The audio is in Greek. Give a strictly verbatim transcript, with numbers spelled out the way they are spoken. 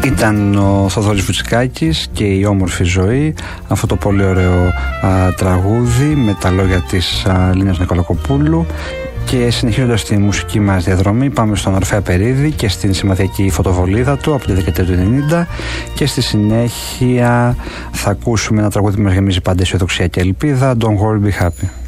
Ήταν ο Θοδωρής Βουτσικάκης και η όμορφη ζωή, αυτό το πολύ ωραίο α, τραγούδι με τα λόγια της Λίνας Νικολακοπούλου. Και συνεχίζοντας τη μουσική μας διαδρομή, πάμε στον Ορφέα Περίδη και στην σημαδιακή φωτοβολίδα του από τη δεκαετία του ενενήντα, και στη συνέχεια θα ακούσουμε ένα τραγούδι που μας γεμίζει πάντα αισιοδοξία και ελπίδα, Don't Worry Be Happy.